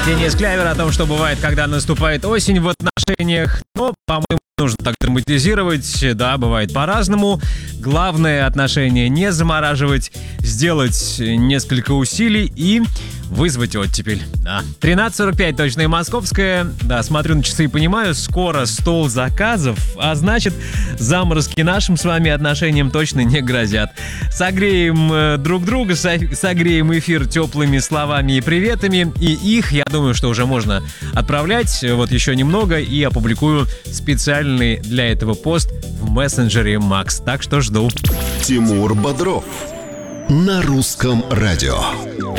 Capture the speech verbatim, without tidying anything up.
Денис Клявер о том, что бывает, когда наступает осень в отношениях. Но, по-моему, нужно так драматизировать. Да, бывает по-разному. Главное, отношения не замораживать, сделать несколько усилий и вызвать оттепель. Да. тринадцать сорок пять, точное московское. Да, смотрю на часы и понимаю, скоро стол заказов, а значит, заморозки нашим с вами отношениям точно не грозят. Согреем э, друг друга, со- согреем эфир теплыми словами и приветами, и их, я думаю, что уже можно отправлять. Вот еще немного и опубликую специальный для этого пост в мессенджере Макс. Так что жду. Тимур Бодров на русском радио.